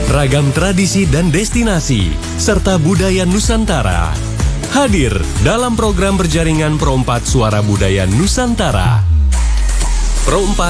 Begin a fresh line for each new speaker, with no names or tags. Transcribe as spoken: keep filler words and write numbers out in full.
ragam tradisi dan destinasi, serta budaya Nusantara. Hadir dalam program berjaringan Pro empat Suara Budaya Nusantara. Pro empat